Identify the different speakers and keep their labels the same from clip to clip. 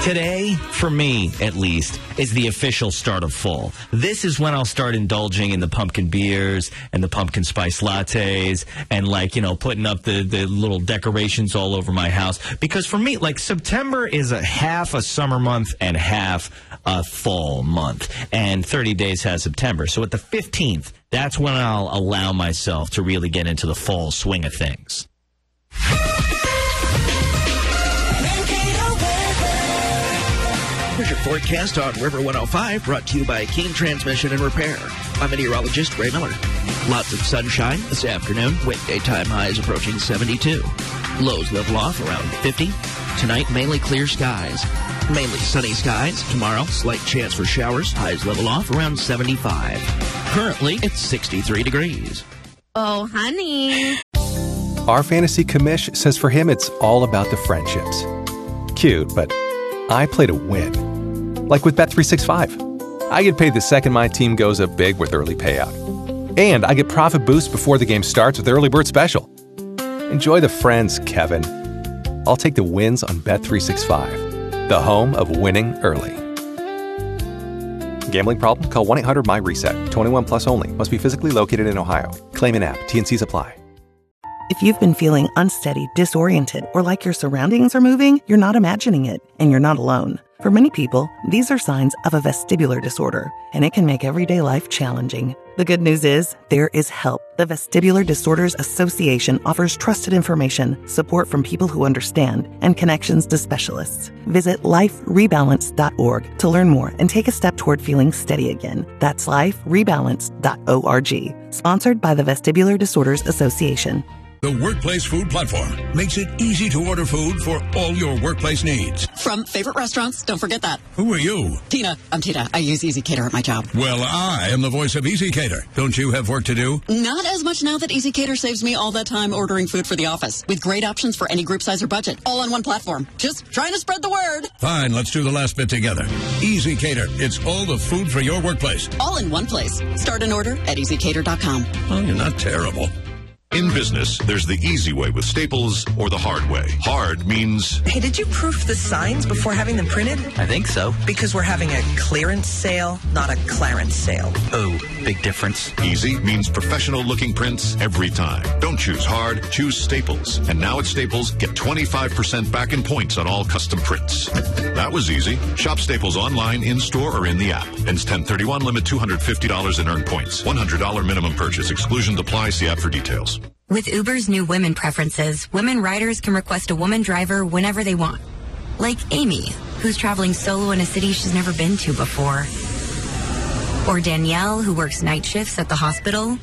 Speaker 1: Today, for me at least, is the official start of fall. This is when I'll start indulging in the pumpkin beers and the pumpkin spice lattes and, putting up the little decorations all over my house. Because for me, September is half a summer month and half a fall month. And 30 days has September. So at the 15th, that's when I'll allow myself to really get into the fall swing of things.
Speaker 2: Here's your forecast on River 105, brought to you by Keene Transmission and Repair. I'm meteorologist Ray Miller. Lots of sunshine this afternoon, with daytime highs approaching 72. Lows level off around 50. Tonight, mainly clear skies. Mainly sunny skies. Tomorrow, slight chance for showers. Highs level off around 75. Currently, it's 63 degrees.
Speaker 3: Oh, honey.
Speaker 4: Our fantasy commish says for him it's all about the friendships. Cute, but I play to win. Like with Bet365. I get paid the second my team goes up big with early payout. And I get profit boost before the game starts with Early Bird Special. Enjoy the friends, Kevin. I'll take the wins on Bet365, the home of winning early. Gambling problem? Call 1-800-MY-RESET. 21 plus only. Must be physically located in Ohio. Claim and app. T&Cs apply.
Speaker 5: If you've been feeling unsteady, disoriented, or like your surroundings are moving, you're not imagining it, and you're not alone. For many people, these are signs of a vestibular disorder, and it can make everyday life challenging. The good news is, there is help. The Vestibular Disorders Association offers trusted information, support from people who understand, and connections to specialists. Visit liferebalance.org to learn more and take a step toward feeling steady again. That's liferebalance.org. Sponsored by the Vestibular Disorders Association.
Speaker 6: The Workplace Food Platform makes it easy to order food for all your workplace needs.
Speaker 7: From favorite restaurants, don't forget that.
Speaker 6: Who are you?
Speaker 7: Tina. I'm Tina. I use EasyCater at my job.
Speaker 6: Well, I am the voice of EasyCater. Don't you have work to do?
Speaker 7: Not as much now that EasyCater saves me all that time ordering food for the office, with great options for any group size or budget, all on one platform. Just trying to spread the word.
Speaker 6: Fine, let's do the last bit together. EasyCater. It's all the food for your workplace.
Speaker 7: All in one place. Start an order at EasyCater.com.
Speaker 6: Oh, you're not terrible.
Speaker 8: In business, there's the easy way with Staples or the hard way. Hard means...
Speaker 9: Hey, did you proof the signs before having them printed?
Speaker 1: I think so.
Speaker 9: Because we're having a clearance sale, not a Clarence sale.
Speaker 1: Oh, big difference.
Speaker 8: Easy means professional-looking prints every time. Don't choose hard, choose Staples. And now at Staples, get 25% back in points on all custom prints. That was easy. Shop Staples online, in-store, or in the app. Ends 10/31, limit $250 in earned points. $100 minimum purchase. Exclusions apply. See app for details.
Speaker 10: With Uber's new women preferences, women riders can request a woman driver whenever they want. Like Amy, who's traveling solo in a city she's never been to before. Or Danielle, who works night shifts at the hospital.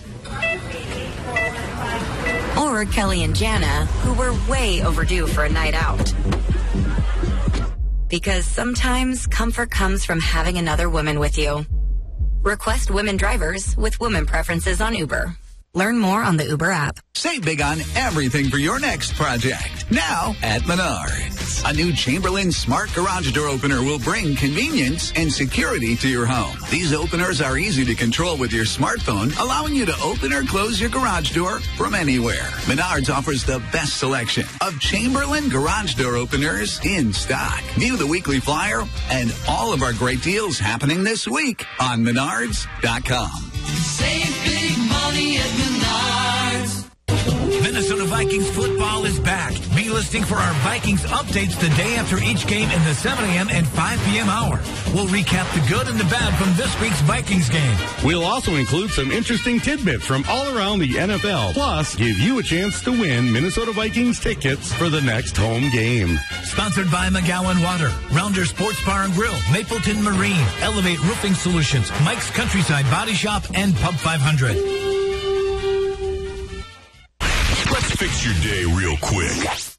Speaker 10: Or Kelly and Jana, who were way overdue for a night out. Because sometimes comfort comes from having another woman with you. Request women drivers with women preferences on Uber. Learn more on the Uber app.
Speaker 11: Save big on everything for your next project. Now at Menards. A new Chamberlain Smart Garage Door Opener will bring convenience and security to your home. These openers are easy to control with your smartphone, allowing you to open or close your garage door from anywhere. Menards offers the best selection of Chamberlain Garage Door Openers in stock. View the weekly flyer and all of our great deals happening this week on Menards.com.
Speaker 12: Save big money at Menards. Minnesota Vikings football is back. Be listening for our Vikings updates the day after each game in the 7 a.m. and 5 p.m. hour. We'll recap the good and the bad from this week's Vikings game.
Speaker 13: We'll also include some interesting tidbits from all around the NFL. Plus, give you a chance to win Minnesota Vikings tickets for the next home game.
Speaker 12: Sponsored by McGowan Water, Rounder Sports Bar and Grill, Mapleton Marine, Elevate Roofing Solutions, Mike's Countryside Body Shop, and Pub 500.
Speaker 8: Let's fix your day real quick.